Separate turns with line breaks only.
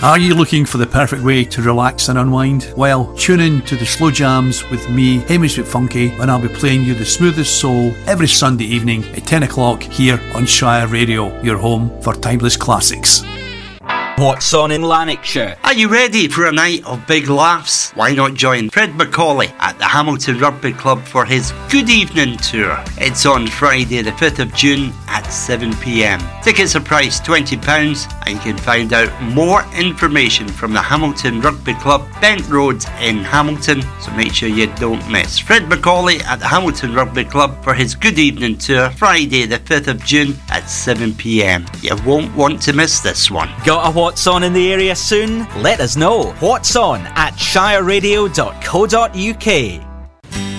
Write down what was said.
Are you looking for the perfect way to relax and unwind? Well, tune in to the Slow Jams with me, Hamish McFunky, when I'll be playing you the smoothest soul every Sunday evening at 10 o'clock here on Shire Radio, your home for timeless classics.
What's on in Lanarkshire?
Are you ready for a night of big laughs? Why not join Fred McCauley at the Hamilton Rugby Club for his Good Evening Tour? It's on Friday the 5th of June at 7pm. Tickets are priced £20 and you can find out more information from the Hamilton Rugby Club, Bent Road in Hamilton, so make sure you don't miss. Fred McCauley at the Hamilton Rugby Club for his Good Evening Tour, Friday the 5th of June at 7pm. You won't want to miss this one.
Got a What's On in the area soon? Let us know. What's On at shireradio.co.uk.